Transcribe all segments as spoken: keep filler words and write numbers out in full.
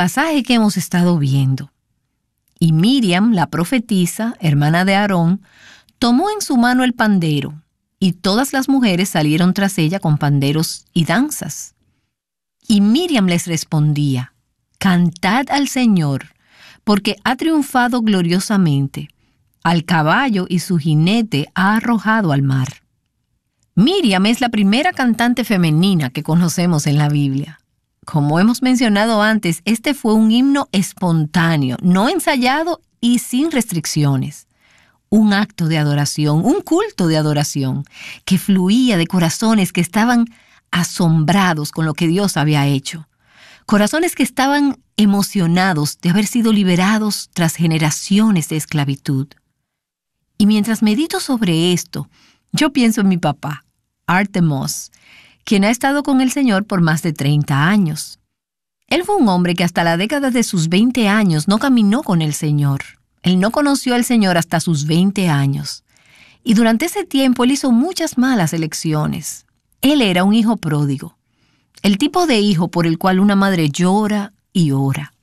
pasaje que hemos estado viendo. Y Miriam, la profetisa, hermana de Aarón, tomó en su mano el pandero, y todas las mujeres salieron tras ella con panderos y danzas. Y Miriam les respondía: «Cantad al Señor, porque ha triunfado gloriosamente. Al caballo y su jinete ha arrojado al mar». Miriam es la primera cantante femenina que conocemos en la Biblia. Como hemos mencionado antes, este fue un himno espontáneo, no ensayado y sin restricciones. Un acto de adoración, un culto de adoración, que fluía de corazones que estaban asombrados con lo que Dios había hecho. Corazones que estaban emocionados de haber sido liberados tras generaciones de esclavitud. Y mientras medito sobre esto, yo pienso en mi papá, Art de Moss, quien ha estado con el Señor por más de treinta años. Él fue un hombre que hasta la década de sus veinte años no caminó con el Señor. Él no conoció al Señor hasta sus veinte años. Y durante ese tiempo él hizo muchas malas elecciones. Él era un hijo pródigo. El tipo de hijo por el cual una madre llora y ora.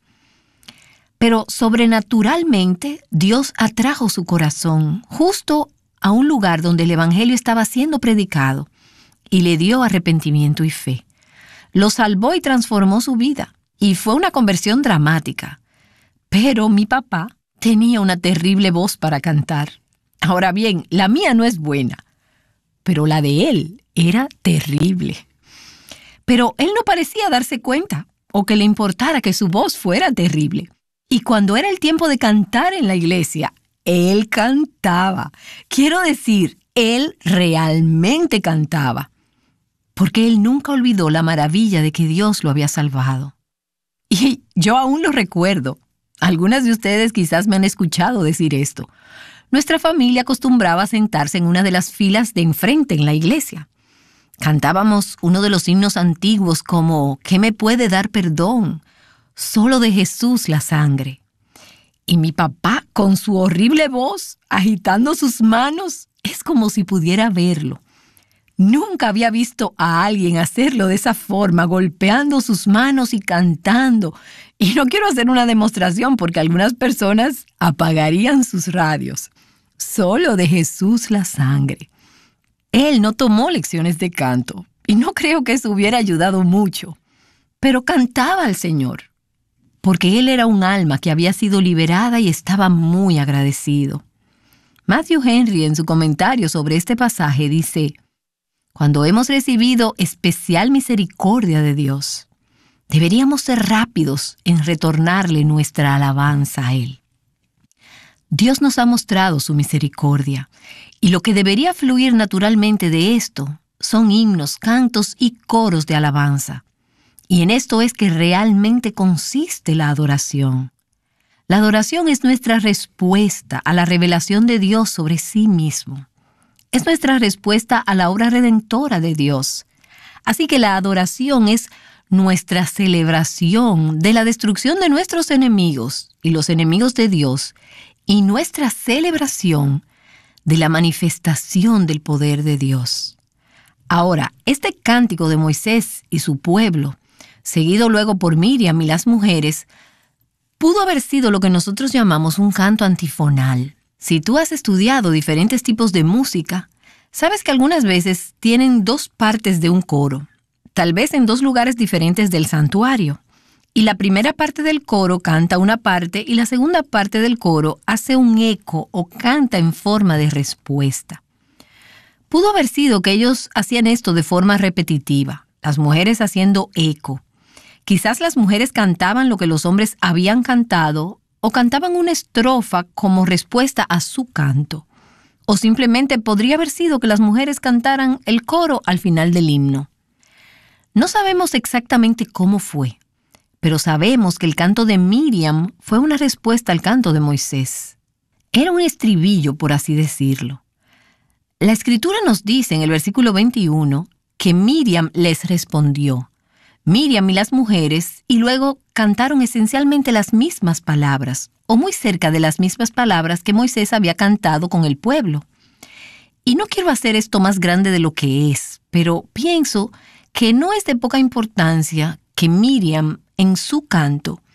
Pero sobrenaturalmente Dios atrajo su corazón justo a un lugar donde el evangelio estaba siendo predicado y le dio arrepentimiento y fe. Lo salvó y transformó su vida, y fue una conversión dramática. Pero mi papá tenía una terrible voz para cantar. Ahora bien, la mía no es buena, pero la de él era terrible. Pero él no parecía darse cuenta o que le importara que su voz fuera terrible. Y cuando era el tiempo de cantar en la iglesia, él cantaba. Quiero decir, él realmente cantaba. Porque él nunca olvidó la maravilla de que Dios lo había salvado. Y yo aún lo recuerdo. Algunas de ustedes quizás me han escuchado decir esto. Nuestra familia acostumbraba a sentarse en una de las filas de enfrente en la iglesia. Cantábamos uno de los himnos antiguos como «¿Qué me puede dar perdón? Solo de Jesús la sangre». Y mi papá, con su horrible voz, agitando sus manos, es como si pudiera verlo. Nunca había visto a alguien hacerlo de esa forma, golpeando sus manos y cantando. Y no quiero hacer una demostración porque algunas personas apagarían sus radios. Solo de Jesús la sangre. Él no tomó lecciones de canto y no creo que eso hubiera ayudado mucho. Pero cantaba al Señor, porque él era un alma que había sido liberada y estaba muy agradecido. Matthew Henry, en su comentario sobre este pasaje, dice: «Cuando hemos recibido especial misericordia de Dios, deberíamos ser rápidos en retornarle nuestra alabanza a Él». Dios nos ha mostrado su misericordia, y lo que debería fluir naturalmente de esto son himnos, cantos y coros de alabanza. Y en esto es que realmente consiste la adoración. La adoración es nuestra respuesta a la revelación de Dios sobre sí mismo. Es nuestra respuesta a la obra redentora de Dios. Así que la adoración es nuestra celebración de la destrucción de nuestros enemigos y los enemigos de Dios, y nuestra celebración de la manifestación del poder de Dios. Ahora, este cántico de Moisés y su pueblo, seguido luego por Miriam y las mujeres, pudo haber sido lo que nosotros llamamos un canto antifonal. Si tú has estudiado diferentes tipos de música, sabes que algunas veces tienen dos partes de un coro, tal vez en dos lugares diferentes del santuario. Y la primera parte del coro canta una parte y la segunda parte del coro hace un eco o canta en forma de respuesta. Pudo haber sido que ellos hacían esto de forma repetitiva, las mujeres haciendo eco. Quizás las mujeres cantaban lo que los hombres habían cantado o cantaban una estrofa como respuesta a su canto. O simplemente podría haber sido que las mujeres cantaran el coro al final del himno. No sabemos exactamente cómo fue, pero sabemos que el canto de Miriam fue una respuesta al canto de Moisés. Era un estribillo, por así decirlo. La Escritura nos dice en el versículo veintiuno que Miriam les respondió. Miriam y las mujeres, y luego cantaron esencialmente las mismas palabras, o muy cerca de las mismas palabras que Moisés había cantado con el pueblo. Y no quiero hacer esto más grande de lo que es, pero pienso que no es de poca importancia que Miriam, en su canto,